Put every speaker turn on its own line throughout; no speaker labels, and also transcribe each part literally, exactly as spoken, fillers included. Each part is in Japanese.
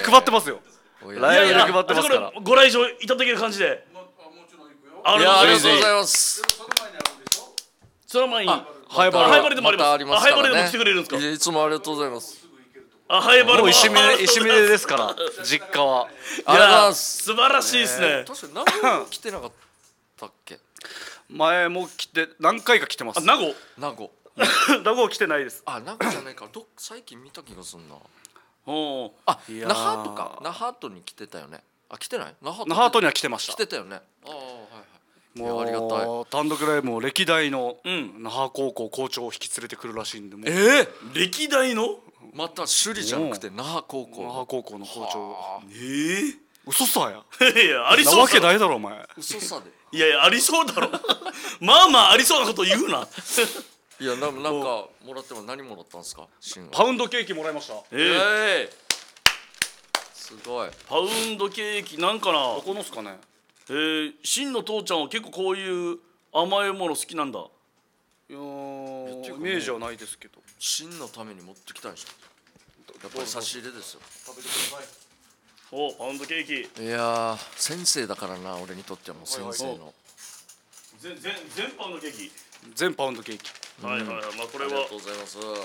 配ってますよ。ライブで配ってますから。
ご来場いただける感じで。
ありがとうございます。
その前に
ハイバル
ハイバルでもあります。
またありますからね。
ハイバルでも来てくれるんですか。
いつもありがとうございます。
あ、ハイバル
もう石峰石峰ですから実家は。
ありがとうございます。
素晴らしいですね。
確かに名護来てなかったっけ。
前も来て何回か来てます。
あ、名護
名護
名護来てないです。
あ、名護じゃないか。ど最近見た気がするな。
お
あ、那覇とか那覇とに来てたよね。あ、来てない。那覇
那覇とには来てました。
来てたよね。ああ、はいはい。
もう
ありがたい。
単独ライブも歴代の
うん
那覇高校校長を引き連れてくるらしいんで、もう
ええ、
歴代の
また首里じゃなくて那覇高校。
那覇高校の校長。
え
嘘さや。
えいやありそう
なわけないだろお前。
嘘さで。
いやいやありそうだろまあまあありそうなこと言うな。
いや、な、なんかもらっても何もらったんですか。
パウンドケーキもらいました。
ええ
すごい。
パウンドケーキなんかな。
どこのっすかね。
えー、真の父ちゃんは結構こういう甘いもの好きなんだ。
いやーイメージはないですけど。
真のために持ってきたんでしょ。やっぱり差し入れですよ。
食べてください。
お、パウンドケーキ。
いやー、先生だからな、俺にとってはもう先生の。
全全全パウンドケーキ。
全パウンドケーキ。
はいはいはい。まあこれは
ありがとうございます。
はい、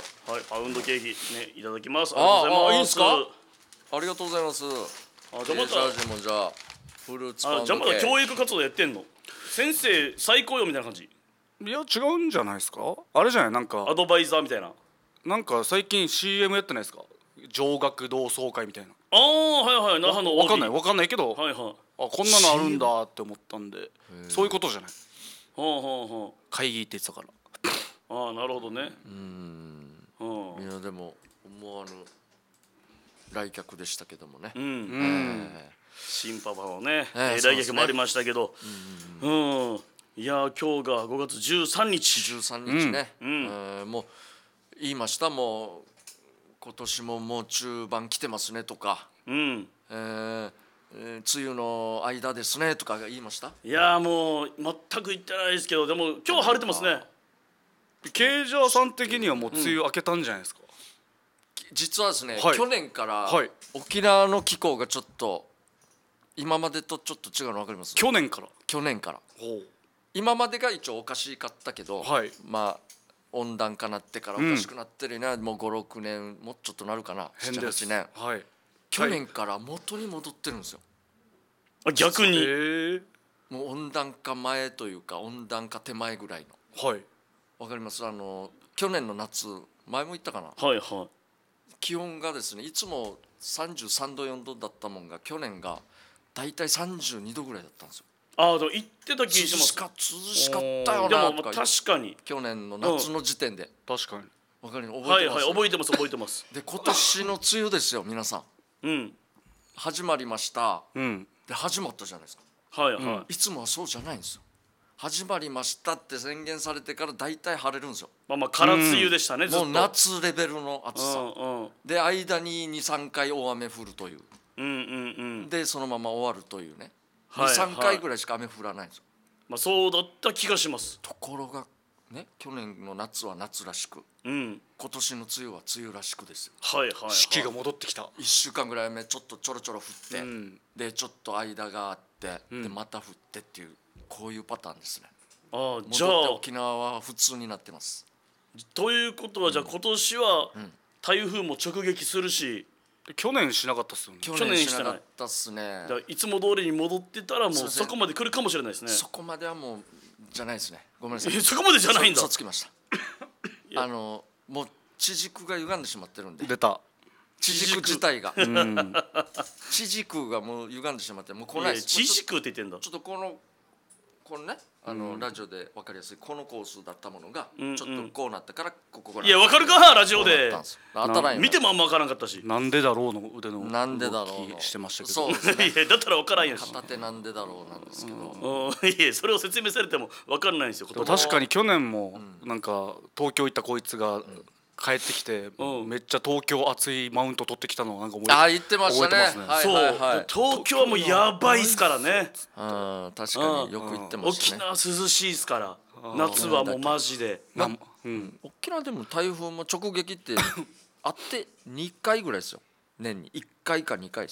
パウンドケーキね、いただきます。
ああ、いいんす
す
か。ありがとうございます。
あ、じゃあまた、
ジャージもじゃあフルーツパウンド
あ、じゃあま
ケーキ。
だ教育活動やってんの。先生最高よみたいな感じ。
いや違うんじゃないですか。あれじゃない、なんか
アドバイザーみたいな。
なんか最近 シーエム やってないですか。上学同窓会みたいな。
ああ、はいはい、那覇の
わかんないわかんないけど、
はいはい。
あ、こんなのあるんだって思ったんで、そういうことじゃない。
ほうほうほ
会議って言ってたから。
う。ああ、なるほどね。
うーん。
うん
いやでも思わぬ来客でしたけどもね。
う。
うんん。
新パパのね、
ええ
えー来客もありましたけど、うん。いや今日がごがつじゅうさんにち。
じゅうさんにちね。
うんうん
えーもう言いました。もう今年ももう中盤来てますねとか、
うん。
えーえー梅雨の間ですねとか言いました。
いやもう全く言ってないですけど、でも今日晴れてますね。
ケイジャーさん的にはもう梅雨明けたんじゃないですか。
実はですね、
はい
去年から
はい
沖縄の気候がちょっと今までとちょっと違うの分かります。
去年から。
去年から
ほ
今までが一応おかしかったけど、
はい
まあ温暖化なってからおかしくなってるな、もうごろくねんもうちょっとなるかな、
変です。
ななはちねん。
はい。
去年から元に戻ってるんですよ。
あ、逆に。
え
もう温暖化前というか温暖化手前ぐらいの。
はい。
わかります。あの去年の夏前も言ったかな、
はいは
気温がですねいつもさんじゅうさんどよんどだったもんが去年がだいたいさんじゅうにどぐらいだったんですよ。
ああ、でも言ってた気
涼
します。
しか涼しかったよ
でもまあ
なとか
確かに。
去年の夏の時点で、
確かに。
わかります。覚
はい
えてます、
はい、覚えてます覚えてます。
で今年の梅雨ですよ皆さん。
うん。
始まりました
うん。
で始まったじゃないですか。
はいはい。
いつもはそうじゃないんですよ。始まりましたって宣言されてから大体晴れるんですよ。
まあまあ空梅雨でしたね、ずっと。
もう夏レベルの暑さ、
うんうん
で間ににさんかい大雨降るという、
うんうんうん。
でそのまま終わるというね、
はい
にさんかいぐらいしか雨降らないんですよ。
まあそうだった気がします。
ところがね、去年の夏は夏らしく
うん。
今年の梅雨は梅雨らしくですよ。
はいはいはい。
四季が戻ってきた。
いっしゅうかんぐらい雨ちょっとちょろちょろ降って、
うん
でちょっと間があって、
ん
でまた降ってっていうこういうパターンですね。
ああ、じゃ
戻って
あ
沖縄は普通になってます。
ということはじゃあ今年は台風も直撃するし、
去年しなかったっすよね。
去
去年
年し
してない
なかったっすね。
じゃあいつも通りに戻ってたらもう
そうですね
そこまで来るかもしれないですね。
そこまではもうじゃないですね。ごめんなさい。
えそこまでじゃないんだ
嘘つきました。あのもう地軸が歪んでしまってるんで、
出た。
地軸自体が、
うん。
地軸がもう歪んでしまってもう来
いや
ないです。
地軸って言ってんだ。
ちょっとこのこのね、あの、ラジオで分かりやすいこのコースだったものが、
うんうん
ちょっとこうなったからここから
いやわかるかラジオで
当たらんよね
見てもあんまわからんかったし。
なんでだろうの腕の
なんでだろう
動
の
きしてましたけど。
そうですね。
いやだったらわからんやし。
片手なんでだろうなんですけど、
うんいやそれを説明されてもわかんないんですよ。
でも確かに去年もなんか東京行ったこいつが帰ってきて
うん
めっちゃ東京熱いマウント取ってきたのをなんか覚え
ああ言ってましたね。
覚えてますね
はい
そう、
はいはい。
東京はもうやばいっすからね。
うん確かによく言ってまし
沖
たね。
縄涼しいっすから夏はもうマジで。
なうん
沖縄でも台風も直撃ってあってにかいぐらいですよ。年にいっかいかにかい。